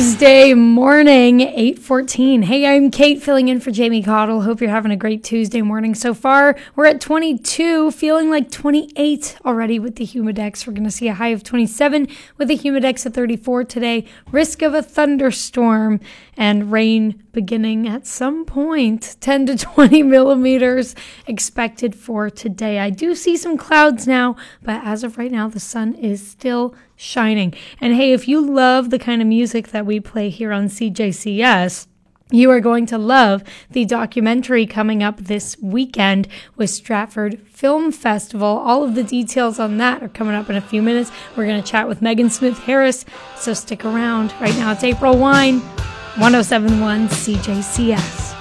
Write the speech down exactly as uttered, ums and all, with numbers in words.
Tuesday morning, eight fourteen. Hey, I'm Kate filling in for Jamie Cottle. Hope you're having a great Tuesday morning so far. We're at twenty-two, feeling like twenty-eight already with the Humidex. We're going to see a high of twenty-seven with a Humidex at thirty-four today. Risk of a thunderstorm and rain beginning at some point. ten to twenty millimeters expected for today. I do see some clouds now, but as of right now, the sun is still shining. And hey, if you love the kind of music that we play here on C J C S, you are going to love the documentary coming up this weekend with Stratford Film Festival. All of the details on that are coming up in a few minutes. We're going to chat with Megan Smith Harris, so stick around. Right now it's April Wine, one oh seven point one C J C S.